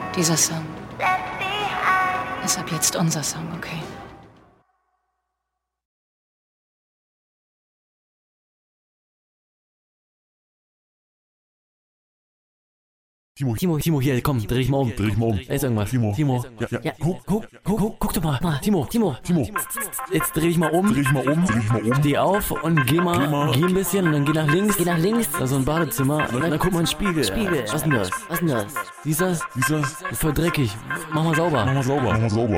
Dieser Song ist ab jetzt unser Song, okay? Timo, hier, komm, dreh dich mal um. Ist irgendwas. Timo. Ja. Guck doch mal. Timo. Jetzt dreh dich mal um. Steh auf und geh ein bisschen und dann geh nach links. Da ist so ein Badezimmer und dann guck mal in den Spiegel. Was ist denn das? Siehst du das? Voll dreckig. Mach mal sauber.